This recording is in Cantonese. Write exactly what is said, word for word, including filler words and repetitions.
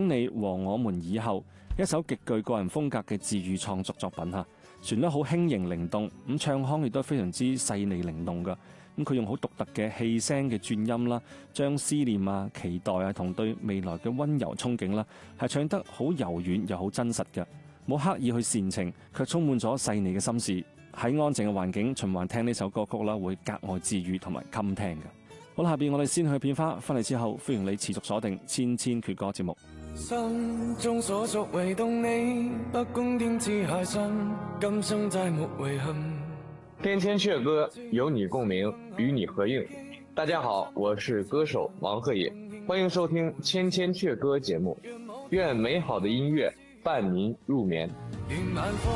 等你和我們以後，一首極具個人風格嘅治癒創作作品嚇，旋律好輕盈靈動，咁唱腔亦都非常之細膩靈動㗎。咁佢用好獨特嘅氣聲嘅轉音啦，將思念啊、期待啊同對未來嘅溫柔憧憬啦，係唱得好柔軟又好真實嘅，冇刻意去煽情，卻充滿咗細膩嘅心事。喺安靜嘅環境循環聽呢首歌曲啦，會格外治癒同埋襟聽嘅。好啦，下邊我哋先去片花，翻嚟之後歡迎你持續鎖定千千闕歌節目。 心中所屬唯獨你，不公天之下身，今生再沒遺憾。 千千闕歌有你共鳴，與你合映。大家好，我是歌手王鶴野，歡迎收聽千千闕歌節目，願美好的音樂伴您入眠。